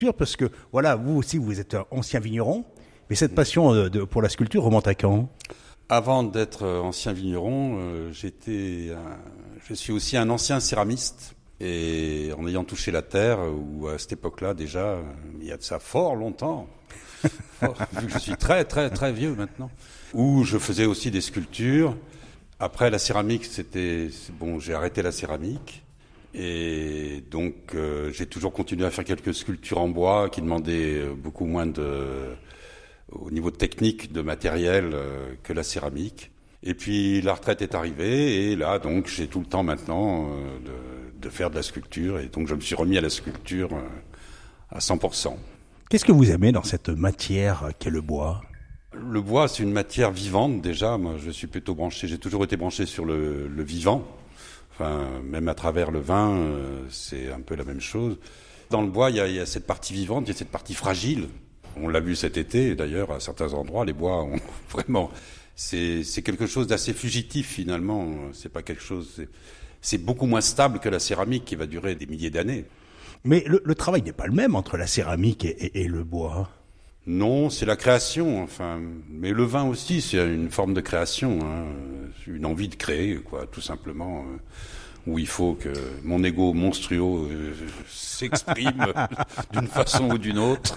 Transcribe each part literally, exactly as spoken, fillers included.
Parce que, voilà, vous aussi, vous êtes un ancien vigneron, mais cette passion de, de, pour la sculpture remonte à quand ? Avant d'être ancien vigneron, euh, j'étais, un, je suis aussi un ancien céramiste. Et en ayant touché la terre, ou à cette époque-là déjà, il y a de ça fort longtemps, fort, vu que je suis très très très vieux maintenant, où je faisais aussi des sculptures. Après la céramique, c'était bon, j'ai arrêté la céramique. Et donc, euh, j'ai toujours continué à faire quelques sculptures en bois qui demandaient beaucoup moins de, au niveau technique, de matériel euh, que la céramique. Et puis, la retraite est arrivée et là, donc, j'ai tout le temps maintenant euh, de, de faire de la sculpture. Et donc, je me suis remis à la sculpture euh, à cent pour cent. Qu'est-ce que vous aimez dans cette matière qu'est le bois ? Le bois, c'est une matière vivante déjà. Moi, je suis plutôt branché, j'ai toujours été branché sur le, le vivant. Enfin, même à travers le vin, euh, c'est un peu la même chose. Dans le bois, il y a, il y a cette partie vivante, il y a cette partie fragile. On l'a vu cet été, d'ailleurs, à certains endroits, les bois ont vraiment... C'est, c'est quelque chose d'assez fugitif, finalement. C'est pas quelque chose... C'est, c'est beaucoup moins stable que la céramique, qui va durer des milliers d'années. Mais le, le travail n'est pas le même entre la céramique et, et, et le bois. Non, c'est la création, enfin... Mais le vin aussi, c'est une forme de création, hein. Une envie de créer, quoi, tout simplement... où il faut que mon ego monstrueux euh, s'exprime d'une façon ou d'une autre.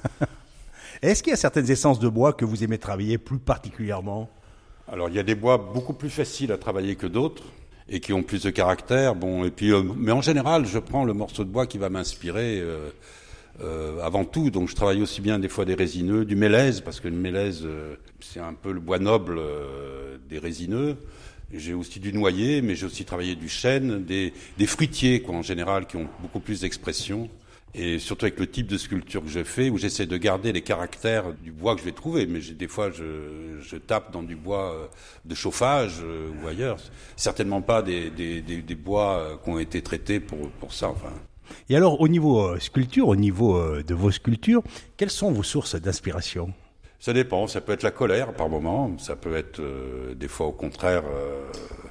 Est-ce qu'il y a certaines essences de bois que vous aimez travailler plus particulièrement ? Alors, il y a des bois beaucoup plus faciles à travailler que d'autres et qui ont plus de caractère. Bon, et puis, euh, mais en général, je prends le morceau de bois qui va m'inspirer euh, euh, avant tout. Donc, je travaille aussi bien des fois des résineux, du mélèze, parce que le mélèze, euh, c'est un peu le bois noble euh, des résineux. J'ai aussi du noyer, mais j'ai aussi travaillé du chêne, des, des fruitiers, quoi, en général, qui ont beaucoup plus d'expression. Et surtout avec le type de sculpture que je fais, où j'essaie de garder les caractères du bois que je vais trouver. Mais j'ai, des fois, je, je tape dans du bois de chauffage euh, ou ailleurs. Certainement pas des, des, des, des bois qui ont été traités pour, pour ça. Enfin. Et alors, au niveau euh, sculpture, au niveau euh, de vos sculptures, quelles sont vos sources d'inspiration ? Ça dépend, ça peut être la colère par moment, ça peut être euh, des fois au contraire euh,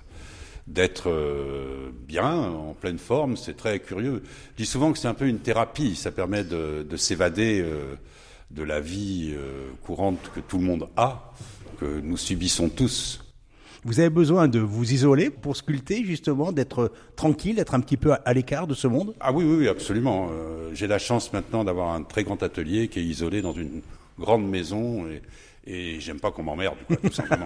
d'être euh, bien, en pleine forme, c'est très curieux. Je dis souvent que c'est un peu une thérapie, ça permet de, de s'évader euh, de la vie euh, courante que tout le monde a, que nous subissons tous. Vous avez besoin de vous isoler pour sculpter, justement, d'être tranquille, d'être un petit peu à l'écart de ce monde ? Ah oui, oui, oui, absolument. Euh, j'ai la chance maintenant d'avoir un très grand atelier qui est isolé dans une grande maison et, et j'aime pas qu'on m'emmerde, quoi, tout simplement.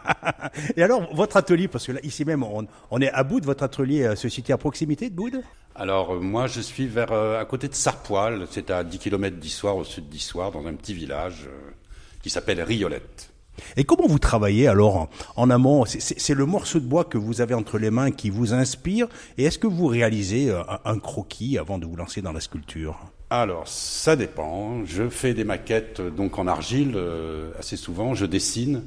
Et alors, votre atelier, parce que là, ici même, on, on est à Boude, votre atelier se situe à proximité de Boude ? Alors, euh, moi, je suis vers, euh, à côté de Sarpoil, c'est à dix kilomètres d'Issoire, au sud d'Issoire, dans un petit village euh, qui s'appelle Riolette. Et comment vous travaillez alors en, en amont ? c'est, c'est, c'est le morceau de bois que vous avez entre les mains qui vous inspire, et est-ce que vous réalisez un, un croquis avant de vous lancer dans la sculpture ? Alors, ça dépend. Je fais des maquettes donc en argile euh, assez souvent. Je dessine,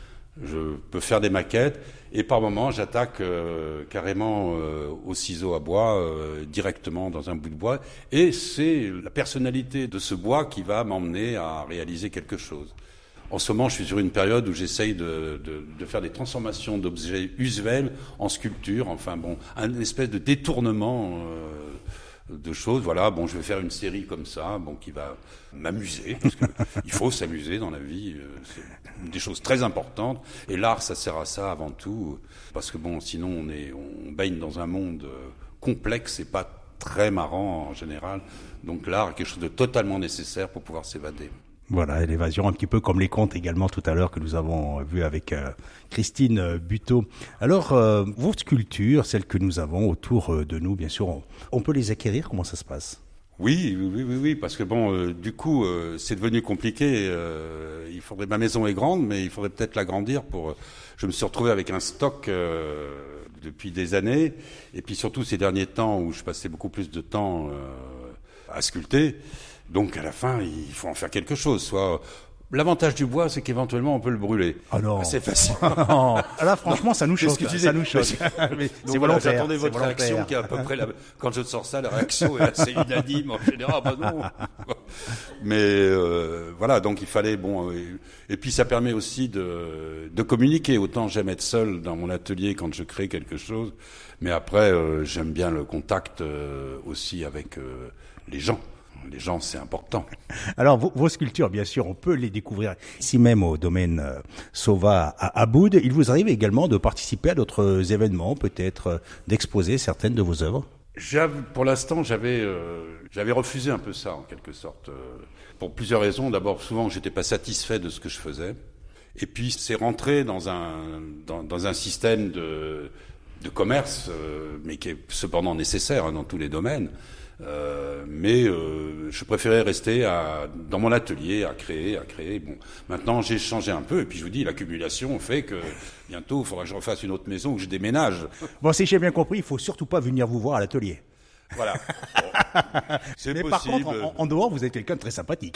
je peux faire des maquettes et par moments j'attaque euh, carrément euh, au ciseau à bois euh, directement dans un bout de bois. Et c'est la personnalité de ce bois qui va m'emmener à réaliser quelque chose. En ce moment, je suis sur une période où j'essaye de, de, de faire des transformations d'objets usuels en sculpture. Enfin bon, un espèce de détournement. Euh, de choses, voilà, bon, je vais faire une série comme ça, bon, qui va m'amuser, parce que il faut s'amuser dans la vie, euh, c'est des choses très importantes, et l'art, ça sert à ça avant tout, parce que bon, sinon, on est, on baigne dans un monde complexe et pas très marrant en général, donc l'art est quelque chose de totalement nécessaire pour pouvoir s'évader. Voilà, l'évasion, un petit peu comme les contes également tout à l'heure que nous avons vu avec euh, Christine Buteau. Alors, euh, vos sculptures, celles que nous avons autour de nous, bien sûr, on, on peut les acquérir, comment ça se passe ? Oui, oui, oui, oui, parce que bon, euh, du coup, euh, c'est devenu compliqué. Euh, il faudrait, ma maison est grande, mais il faudrait peut-être l'agrandir pour. Euh, je me suis retrouvé avec un stock euh, depuis des années, et puis surtout ces derniers temps où je passais beaucoup plus de temps euh, à sculpter. Donc à la fin, il faut en faire quelque chose. Soit l'avantage du bois, c'est qu'éventuellement on peut le brûler. Ah non, c'est facile. Là, franchement, ça nous choque. Que ça nous choque. Mais, c'est donc voilà, volontaire. J'attendais votre c'est réaction, qui est à peu près la. Quand je sors ça, la réaction est assez unanime en général. Bah non. Mais euh, voilà, donc il fallait bon. Et, et puis ça permet aussi de de communiquer. Autant j'aime être seul dans mon atelier quand je crée quelque chose, mais après euh, j'aime bien le contact euh, aussi avec euh, les gens. Les gens, c'est important. Alors, vos, vos sculptures, bien sûr, on peut les découvrir ici même au domaine euh, Sauva à Aboud. Il vous arrive également de participer à d'autres événements, peut-être euh, d'exposer certaines de vos œuvres? J'avais, pour l'instant, j'avais, euh, j'avais refusé un peu ça, en quelque sorte, euh, pour plusieurs raisons. D'abord, souvent, j'étais pas satisfait de ce que je faisais. Et puis, c'est rentré dans un, dans, dans un système de, de commerce, euh, mais qui est cependant nécessaire hein, dans tous les domaines. Euh, mais euh, je préférais rester à, dans mon atelier à créer, à créer. Bon, maintenant j'ai changé un peu et puis je vous dis l'accumulation fait que bientôt il faudra que je refasse une autre maison ou que je déménage. Bon, si j'ai bien compris, il faut surtout pas venir vous voir à l'atelier. Voilà. Bon, c'est mais possible. Par contre, en, en dehors, vous êtes quelqu'un de très sympathique.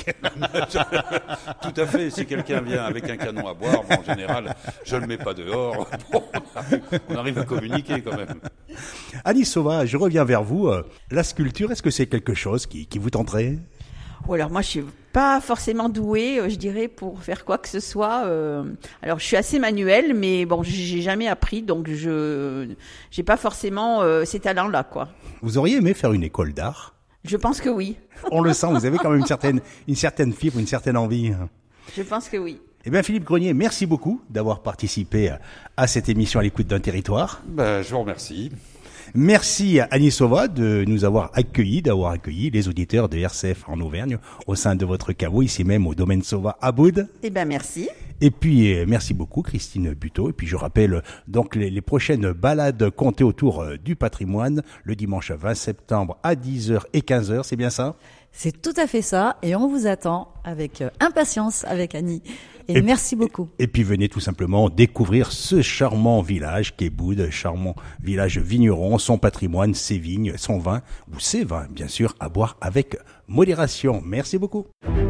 Tout à fait. Si quelqu'un vient avec un canon à boire, bon, en général, je le mets pas dehors. Bon, on arrive à communiquer quand même. Annie Sauva, je reviens vers vous. La sculpture, est-ce que c'est quelque chose qui, qui vous tenterait? Oh, alors moi, je suis pas forcément douée, je dirais, pour faire quoi que ce soit. Euh, alors, je suis assez manuelle, mais bon, j'ai jamais appris, donc je j'ai pas forcément euh, ces talents-là, quoi. Vous auriez aimé faire une école d'art? Je pense que oui. On le sent, vous avez quand même une certaine une certaine fibre, une certaine envie. Je pense que oui. Eh bien, Philippe Grenier, merci beaucoup d'avoir participé à cette émission à l'écoute d'un territoire. Ben, je vous remercie. Merci à Annie Sauva de nous avoir accueillis, d'avoir accueilli les auditeurs de R C F en Auvergne au sein de votre caveau, ici même au domaine Sauva à Aboud. Eh ben, merci. Et puis, euh, merci beaucoup, Christine Buteau. Et puis, je rappelle euh, donc les, les prochaines balades comptées autour euh, du patrimoine le dimanche vingt septembre à dix heures et quinze heures. C'est bien ça? C'est tout à fait ça. Et on vous attend avec euh, impatience avec Annie. Et, et merci beaucoup. Et puis, venez tout simplement découvrir ce charmant village qu'est Aboud, charmant village vigneron, son patrimoine, ses vignes, son vin, ou ses vins, bien sûr, à boire avec modération. Merci beaucoup.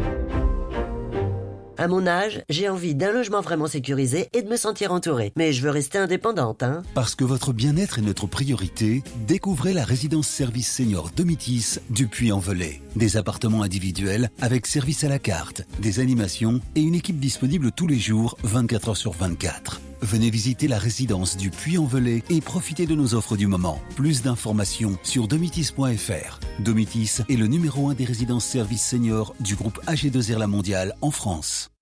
À mon âge, j'ai envie d'un logement vraiment sécurisé et de me sentir entourée. Mais je veux rester indépendante, hein. Parce que votre bien-être est notre priorité, découvrez la résidence service senior Domitis du Puy-en-Velay. Des appartements individuels avec service à la carte, des animations et une équipe disponible tous les jours, vingt-quatre heures sur vingt-quatre. Venez visiter la résidence du Puy-en-Velay et profitez de nos offres du moment. Plus d'informations sur domitis point f r. Domitis est le numéro un des résidences services seniors du groupe A G deux R La Mondiale en France.